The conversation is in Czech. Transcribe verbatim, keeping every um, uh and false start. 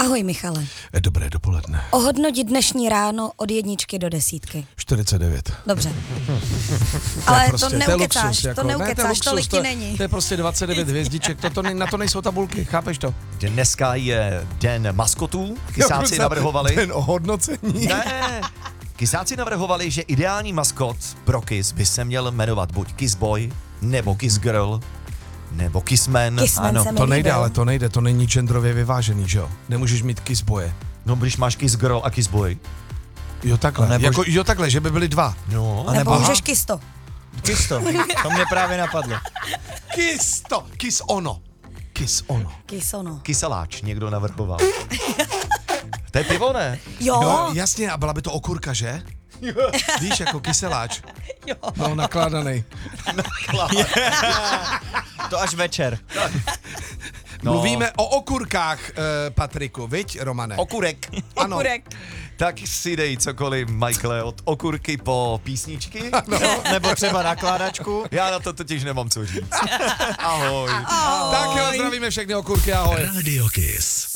Ahoj, Michale. Dobré dopoledne. Ohodnotit dnešní ráno od jedničky do desítky. čtyřicet devět. Dobře. Ale prostě, to neukecáš, luxus, to jako, neukecáš, ne, to, luxus, tolik to, ti není. To je prostě dvacet devět hvězdiček, to, to, na to nejsou tabulky, chápeš to? Dneska je den maskotů, kysáci navrhovali. Den ohodnocení. Ne, kysáci navrhovali, že ideální maskot pro Kiss by se měl jmenovat buď Kissboy, nebo Kissgirl, nebo Kissman. Kissman Ano. se mi To nejde, líbil. ale to nejde, to není genderově vyvážený, že jo? Nemůžeš mít kissboje. No, když máš Kissgirl a Kissboy. Jo takhle, nebo- jako, jo takhle, že by byly dva. No, A Nebo nebo můžeš kisto. Kisto, to mě právě napadlo. Kiss to, kiss ono. Kiss ono. Kisono. kyseláč někdo navrhoval. To je pivo, ne? Jo, No, jasně, a byla by to okurka, že? Víš, jako kyseláč. jo. No, nakládaný. To až večer. No. Mluvíme o okurkách, eh, Patriku, viď, Romane? Okurek. Ano. Kurek. Tak si dej cokoliv, Michaele, od okurky po písničky. No. Nebo třeba nakládačku. Já na to totiž nemám co říct. Ahoj. Tak jo, zdravíme všechny okurky, ahoj. Radio Kiss.